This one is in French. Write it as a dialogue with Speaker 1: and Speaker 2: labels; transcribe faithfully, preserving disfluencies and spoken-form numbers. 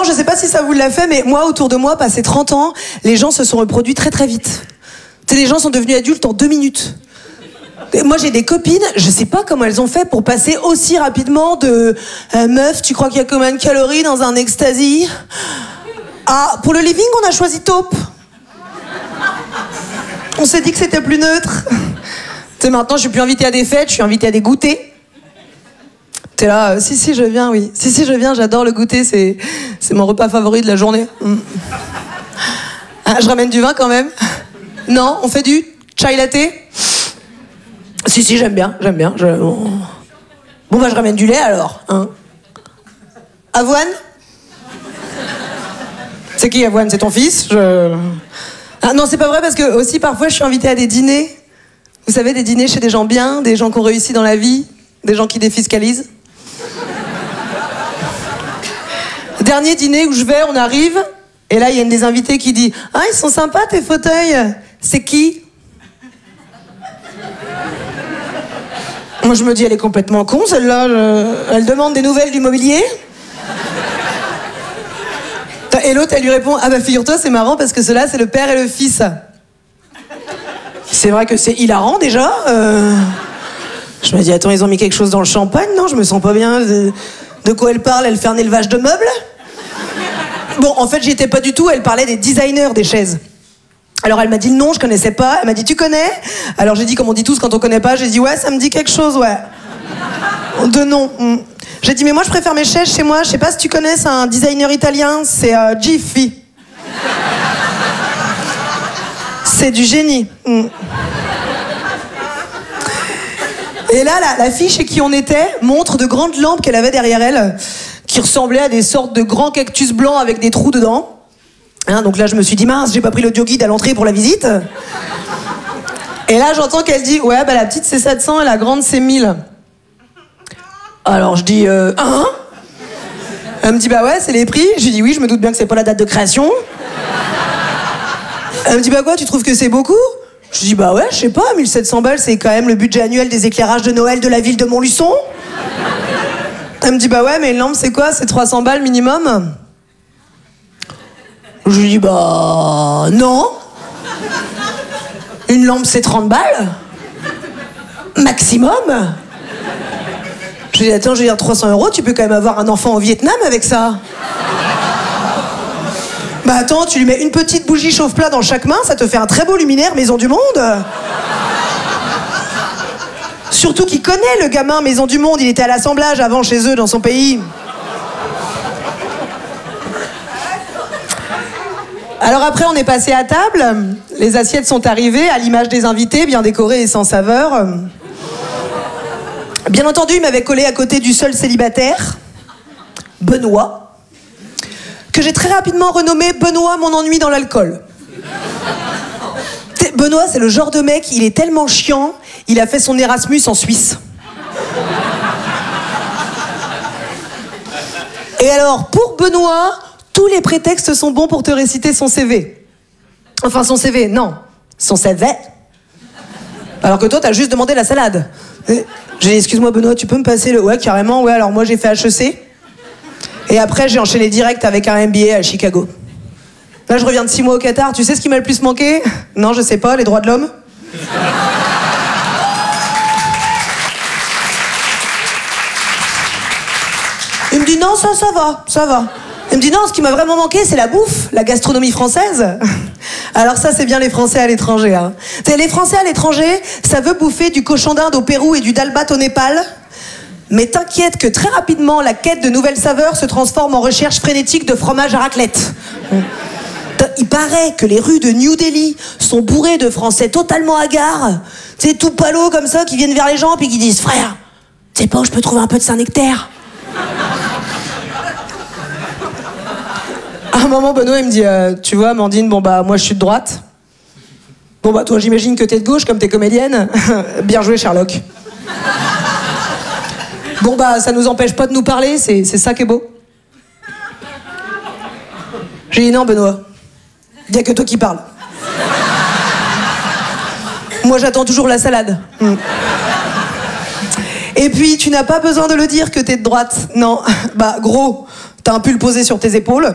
Speaker 1: je sais pas si ça vous l'a fait, mais moi, autour de moi, passé trente ans, les gens se sont reproduits très très vite. Tu sais, les gens sont devenus adultes en deux minutes. Et moi, j'ai des copines, je sais pas comment elles ont fait pour passer aussi rapidement de euh, meuf, tu crois qu'il y a combien de calories dans un ecstasy? Ah, pour le living, on a choisi taupe. On s'est dit que c'était plus neutre. Tu sais, maintenant, je suis plus invitée à des fêtes, je suis invitée à des goûters. T'es là, euh, si, si, je viens, oui. Si, si, je viens, j'adore le goûter, c'est, c'est mon repas favori de la journée. Mm. Ah, je ramène du vin quand même. Non, on fait du chai latte. Si, si, j'aime bien, j'aime bien. Je... Bon, bah, je ramène du lait alors. Hein. Avoine? C'est qui, Avoine? C'est ton fils? Je... Ah non, c'est pas vrai, parce que aussi, parfois, je suis invitée à des dîners. Vous savez, des dîners chez des gens bien, des gens qui ont réussi dans la vie, des gens qui défiscalisent. Dernier dîner où je vais, on arrive, et là, il y a une des invitées qui dit « Ah, ils sont sympas, tes fauteuils. C'est qui ?» Moi, je me dis, elle est complètement con, celle-là. Je... Elle demande des nouvelles du mobilier. Et l'autre, elle lui répond « Ah bah, figure-toi, c'est marrant, parce que ceux-là, c'est le père et le fils. » C'est vrai que c'est hilarant, déjà. Euh... Je me dis, attends, ils ont mis quelque chose dans le champagne? Non, je me sens pas bien. De, de quoi elle parle? Elle fait un élevage de meubles? Bon, en fait, j'y étais pas du tout. Elle parlait des designers des chaises. Alors, elle m'a dit le nom, je connaissais pas. Elle m'a dit, tu connais? Alors, j'ai dit, comme on dit tous quand on connaît pas, j'ai dit, ouais, ça me dit quelque chose, ouais. De nom. Mm. J'ai dit, mais moi, je préfère mes chaises chez moi. Je sais pas si tu connais, c'est un designer italien. C'est euh, Giffy. C'est du génie. Mm. Et là, la, la fille chez qui on était montre de grandes lampes qu'elle avait derrière elle, qui ressemblaient à des sortes de grands cactus blancs avec des trous dedans. Hein, donc là, je me suis dit, mince, j'ai pas pris l'audio guide à l'entrée pour la visite. Et là, j'entends qu'elle dit, ouais, bah la petite c'est sept cents et la grande c'est mille. Alors je dis, euh, hein? Elle me dit, bah ouais, c'est les prix. Je lui dis, oui, je me doute bien que c'est pas la date de création. Elle me dit, bah quoi, tu trouves que c'est beaucoup? Je dis, bah ouais, je sais pas, mille sept cents balles, c'est quand même le budget annuel des éclairages de Noël de la ville de Montluçon. Elle me dit, bah ouais, mais une lampe, c'est quoi? C'est trois cents balles minimum? Je lui dis, bah non. Une lampe, c'est trente balles. Maximum. Je lui dis, attends, je veux dire, trois cents euros, tu peux quand même avoir un enfant au Vietnam avec ça. Bah attends, tu lui mets une petite bougie chauffe-plat dans chaque main, ça te fait un très beau luminaire Maison du Monde. Surtout qu'il connaît le gamin Maison du Monde, il était à l'assemblage avant chez eux dans son pays. Alors après, on est passé à table, les assiettes sont arrivées à l'image des invités, bien décorées et sans saveur. Bien entendu, il m'avait collé à côté du seul célibataire, Benoît, que j'ai très rapidement renommé Benoît mon ennui dans l'alcool. Benoît, c'est le genre de mec, il est tellement chiant, il a fait son Erasmus en Suisse. Et alors, pour Benoît, tous les prétextes sont bons pour te réciter son C V. Enfin, son C V, non, son C V. Alors que toi, t'as juste demandé la salade. J'ai dit, excuse-moi Benoît, tu peux me passer le... Ouais, carrément, ouais, alors moi j'ai fait H E C. Et après, j'ai enchaîné direct avec un M B A à Chicago. Là, je reviens de six mois au Qatar. Tu sais ce qui m'a le plus manqué? Non, je sais pas, les droits de l'homme. Il me dit, non, ça, ça va, ça va. Il me dit, non, ce qui m'a vraiment manqué, c'est la bouffe, la gastronomie française. Alors ça, c'est bien les Français à l'étranger. Hein. Les Français à l'étranger, ça veut bouffer du cochon d'Inde au Pérou et du dalbat au Népal. Mais t'inquiète que très rapidement, la quête de nouvelles saveurs se transforme en recherche frénétique de fromage à raclette. Il paraît que les rues de New Delhi sont bourrées de Français totalement hagards, tu sais, tout palo comme ça, qui viennent vers les gens puis qui disent « Frère, tu sais pas où je peux trouver un peu de Saint-Nectaire ?» À un moment, Benoît, il me dit euh, « Tu vois, Amandine, bon bah, moi je suis de droite. Bon bah, toi, j'imagine que t'es de gauche comme t'es comédienne. Bien joué, Sherlock. » Bon bah, ça nous empêche pas de nous parler, c'est, c'est ça qui est beau. J'ai dit non, Benoît, il y a que toi qui parles. Moi, j'attends toujours la salade. Mm. Et puis, tu n'as pas besoin de le dire que t'es de droite. Non, bah gros, t'as un pull posé sur tes épaules.